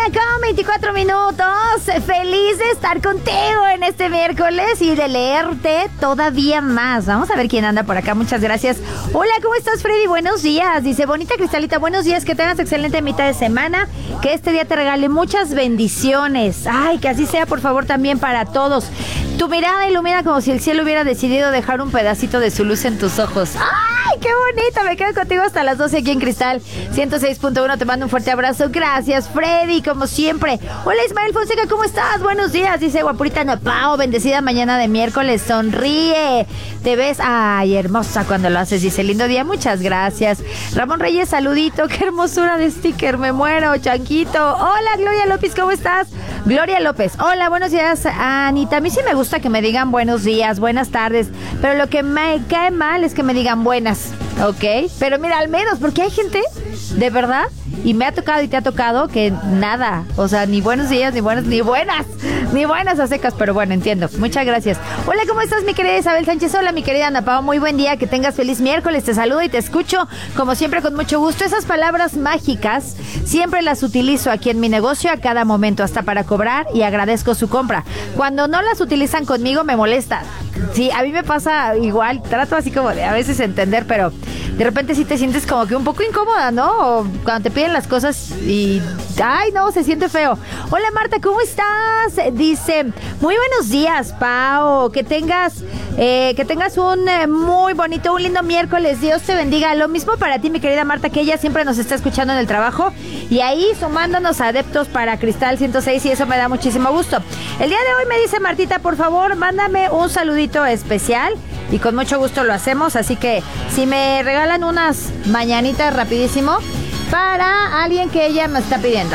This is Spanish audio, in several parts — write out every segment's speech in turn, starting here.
con 24 minutos. Feliz de estar contigo en este miércoles y de leerte todavía más. Vamos a ver quién anda por acá. Muchas gracias. Hola, ¿cómo estás, Freddy? Buenos días. Dice, bonita Cristalita, buenos días. Que tengas excelente mitad de semana. Que este día te regale muchas bendiciones. Ay, que así sea, por favor, también para todos. Tu mirada ilumina como si el cielo hubiera decidido dejar un pedacito de su luz en tus ojos. ¡Ay, qué bonito! Me quedo contigo hasta las 12 aquí en Cristal 106.1. Te mando un fuerte abrazo. Gracias, Freddy, como siempre. Hola, Ismael Fonseca, ¿cómo estás? Buenos días. Dice Guapurita Nopao, bendecida mañana de miércoles. Sonríe. Te ves, ay, hermosa cuando lo haces. Dice, lindo día, muchas gracias. Ramón Reyes, saludito. Qué hermosura de sticker, me muero, Chanquito. Hola, Gloria López, ¿cómo estás? Gloria López, hola, buenos días, Anita. A mí sí me gusta que me digan buenos días, buenas tardes, pero lo que me cae mal es que me digan buenas, ¿ok? Pero mira, al menos, porque hay gente, de verdad, y me ha tocado y te ha tocado que nada, o sea, ni buenos días, ni buenas a secas, pero bueno, entiendo. Muchas gracias. Hola, ¿cómo estás, mi querida Isabel Sánchez? Hola, mi querida Ana Pao, muy buen día, que tengas feliz miércoles, te saludo y te escucho, como siempre, con mucho gusto. Esas palabras mágicas siempre las utilizo aquí en mi negocio a cada momento, hasta para cobrar, y agradezco su compra. Cuando no las utilizan conmigo, me molesta. Sí, a mí me pasa igual, trato así como de a veces entender, pero de repente sí te sientes como que un poco incómoda, ¿no? O cuando te piden las cosas y... ¡ay, no! Se siente feo. Hola, Marta, ¿cómo estás? Dice, muy buenos días, Pao. Que tengas un muy bonito, un lindo miércoles. Dios te bendiga. Lo mismo para ti, mi querida Marta, que ella siempre nos está escuchando en el trabajo. Y ahí sumándonos adeptos para Cristal 106, y eso me da muchísimo gusto. El día de hoy me dice Martita, por favor, mándame un saludito especial. Y con mucho gusto lo hacemos. Así que si me regalan unas mañanitas rapidísimo para alguien que ella me está pidiendo.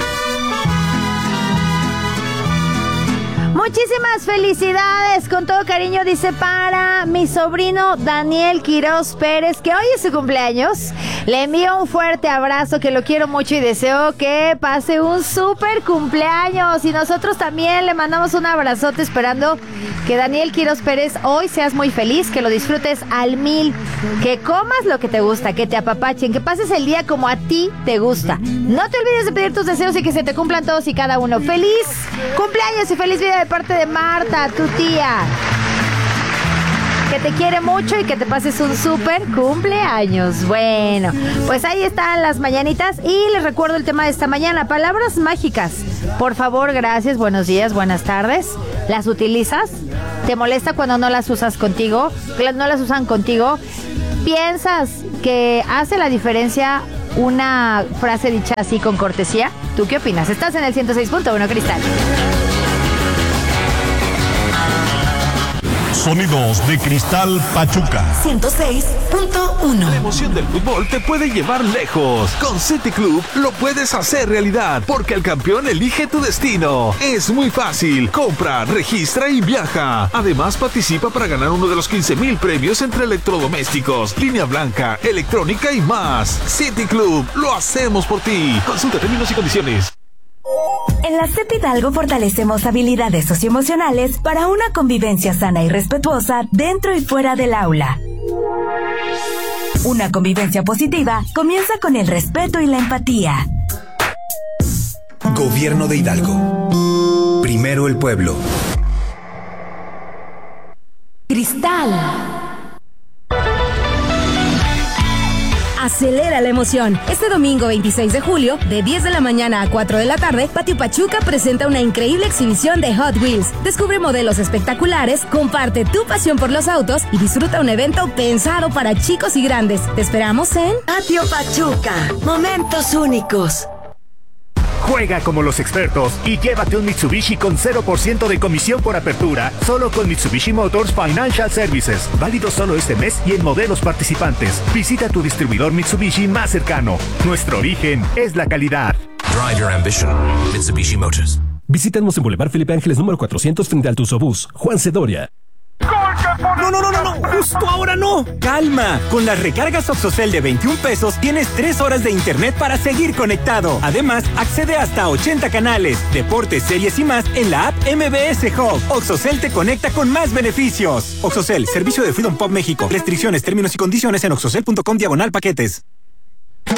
Muchísimas felicidades, con todo cariño, dice, para mi sobrino Daniel Quiroz Pérez, que hoy es su cumpleaños. Le envío un fuerte abrazo, que lo quiero mucho y deseo que pase un súper cumpleaños. Y nosotros también le mandamos un abrazote, esperando que Daniel Quiroz Pérez hoy seas muy feliz, que lo disfrutes al 1000, que comas lo que te gusta, que te apapachen, que pases el día como a ti te gusta. No te olvides de pedir tus deseos y que se te cumplan todos y cada uno. ¡Feliz cumpleaños y feliz vida de parte de Marta, tu tía, que te quiere mucho y que te pases un súper cumpleaños! Bueno, pues ahí están las mañanitas y les recuerdo el tema de esta mañana. Palabras mágicas. Por favor, gracias, buenos días, buenas tardes. ¿Las utilizas? ¿Te molesta cuando no las usas contigo? ¿No las usan contigo? ¿Piensas que hace la diferencia una frase dicha así con cortesía? ¿Tú qué opinas? Estás en el 106.1 Cristal. Sonidos de Cristal Pachuca 106.1. La emoción del fútbol te puede llevar lejos. Con City Club lo puedes hacer realidad, porque el campeón elige tu destino. Es muy fácil. Compra, registra y viaja. Además, participa para ganar uno de los 15,000 premios entre electrodomésticos, línea blanca, electrónica y más. City Club, lo hacemos por ti. Consulta términos y condiciones. En la CEP Hidalgo fortalecemos habilidades socioemocionales para una convivencia sana y respetuosa dentro y fuera del aula. Una convivencia positiva comienza con el respeto y la empatía. Gobierno de Hidalgo. Primero el pueblo. Cristal. Acelera la emoción. Este domingo 26 de julio, de 10 de la mañana a 4 de la tarde, Patio Pachuca presenta una increíble exhibición de Hot Wheels. Descubre modelos espectaculares, comparte tu pasión por los autos y disfruta un evento pensado para chicos y grandes. Te esperamos en Patio Pachuca. Momentos únicos. Juega como los expertos y llévate un Mitsubishi con 0% de comisión por apertura, solo con Mitsubishi Motors Financial Services. Válido solo este mes y en modelos participantes. Visita tu distribuidor Mitsubishi más cercano. Nuestro origen es la calidad. Drive your ambition. Mitsubishi Motors. Visítanos en Boulevard Felipe Ángeles número 400 frente al Tusobús. Juan Cedoria. No, justo ahora no. Calma, con las recargas Oxocel de 21 pesos tienes 3 horas de internet para seguir conectado. Además, accede hasta a 80 canales, deportes, series y más en la app MBS Hub. Oxocel te conecta con más beneficios. Oxocel, servicio de Freedom Pop México. Restricciones, términos y condiciones en oxocel.com/paquetes.